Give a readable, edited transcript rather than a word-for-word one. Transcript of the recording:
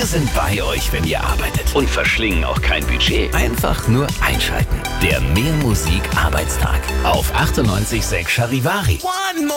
sind bei euch, wenn ihr arbeitet und verschlingen auch kein Budget. Einfach nur einschalten. Der Mehr Musik Arbeitstag auf 98.6 Charivari.